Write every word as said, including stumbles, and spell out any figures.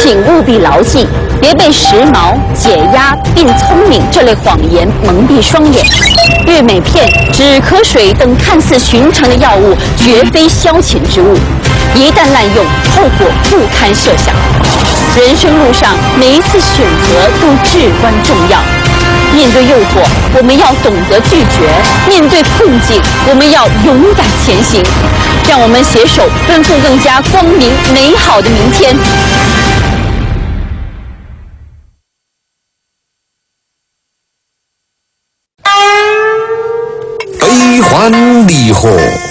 请务必牢记，别被时髦、解压并聪明这类谎言蒙蔽双眼。悦美片、止咳水等看似寻常的药物，绝非消遣之物，一旦滥用，后果不堪设想。人生路上，每一次选择都至关重要。面对诱惑，我们要懂得拒绝；面对困境，我们要勇敢前行。让我们携手奔赴更加光明美好的明天。 悲欢离合，